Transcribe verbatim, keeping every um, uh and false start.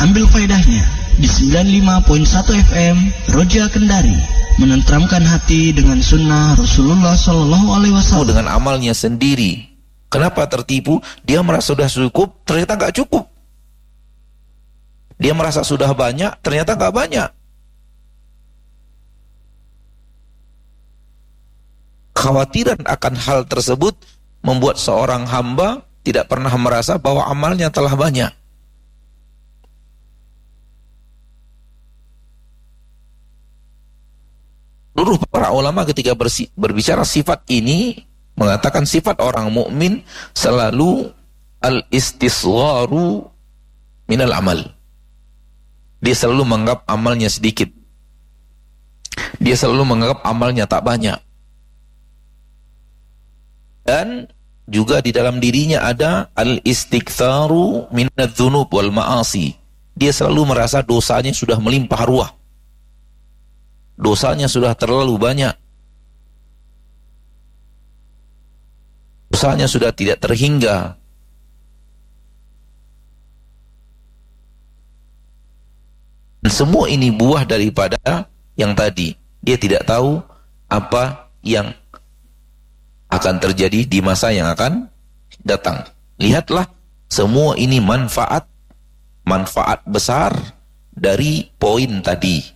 ambil faedahnya di sembilan puluh lima koma satu F M Roja Kendari, menenteramkan hati dengan sunnah Rasulullah Sallallahu Alaihi Wasallam. Dengan amalnya sendiri, kenapa tertipu? Dia merasa sudah cukup, ternyata nggak cukup. Dia merasa sudah banyak, ternyata nggak banyak. Khawatiran akan hal tersebut membuat seorang hamba tidak pernah merasa bahwa amalnya telah banyak. Seluruh para ulama ketika berbicara sifat ini mengatakan sifat orang mukmin selalu al-istisgharu minal amal. Dia selalu menganggap amalnya sedikit. Dia selalu menganggap amalnya tak banyak. Dan juga di dalam dirinya ada al-istiktharu minadz-dzunub wal ma'asi. Dia selalu merasa dosanya sudah melimpah ruah. Dosanya sudah terlalu banyak. Dosanya sudah tidak terhingga. Dan semua ini buah daripada yang tadi. Dia tidak tahu apa yang akan terjadi di masa yang akan datang. Lihatlah, semua ini manfaat, manfaat besar dari poin tadi.